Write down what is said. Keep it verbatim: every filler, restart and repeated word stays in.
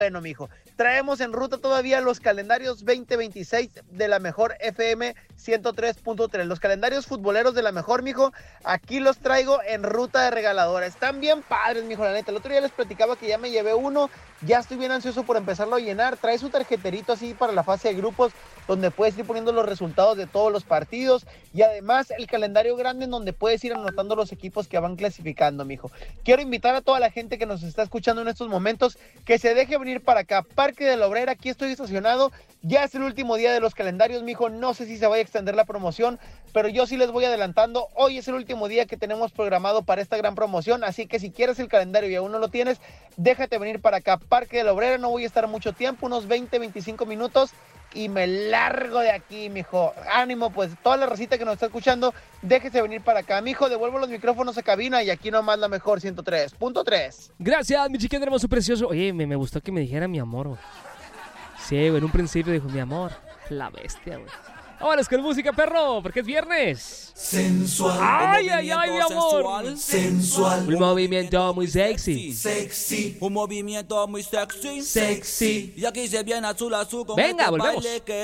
Bueno, mijo, traemos en ruta todavía los calendarios veinte veintiséis de la mejor F M ciento tres punto tres. Los calendarios futboleros de la mejor, mijo, aquí los traigo en ruta de regaladora. Están bien padres, mijo, la neta. El otro día les platicaba que ya me llevé uno, ya estoy bien ansioso por empezarlo a llenar. Trae su tarjeterito así para la fase de grupos, donde puedes ir poniendo los resultados de todos los partidos, y además el calendario grande en donde puedes ir anotando los equipos que van clasificando, mijo. Quiero invitar a toda la gente que nos está escuchando en estos momentos que se deje venir para acá, Parque de la Obrera. Aquí estoy estacionado, ya es el último día de los calendarios, mijo. No sé si se vaya a extender la promoción, pero yo sí les voy adelantando. Hoy es el último día que tenemos programado para esta gran promoción, así que si quieres el calendario y aún no lo tienes, déjate venir para acá, Parque de la Obrera. No voy a estar mucho tiempo, unos veinte, veinticinco minutos, y me largo de aquí, mijo. Ánimo, pues, toda la racita que nos está escuchando, déjese venir para acá, mijo. Devuelvo los micrófonos a cabina y aquí nomás la mejor ciento tres punto tres. Gracias, mi chiquito hermoso precioso. Oye, me, me gustó que me dijera mi amor, güey. Sí, güey, en un principio dijo mi amor. La bestia, güey. Vámonos con música, perro, porque es viernes. Sensual. Ay, ay, ay, mi amor. Sensual. Un movimiento muy sexy. Sexy. Un movimiento muy sexy. Sexy. Y aquí se viene azul azul con Venga, este volvemos. baile que